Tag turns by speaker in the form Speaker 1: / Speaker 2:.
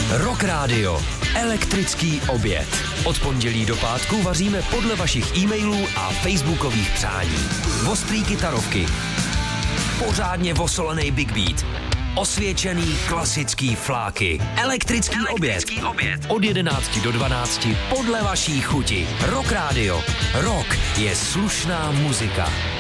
Speaker 1: Rock Radio. Elektrický oběd. Od pondělí do pátku vaříme podle vašich e-mailů a facebookových přání. Ostrý kytarovky. Pořádně vosolený big beat. Osvědčený klasický fláky. Elektrický oběd. Od 11 do 12 podle vaší chuti. Rock Radio. Rock je slušná muzika.